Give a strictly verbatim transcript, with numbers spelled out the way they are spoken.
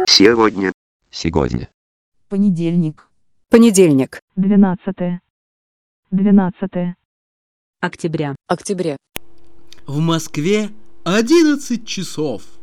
Сегодня. Сегодня. Понедельник. Понедельник. Двенадцатое. Двенадцатое. Октября. Октября. В Москве одиннадцать часов.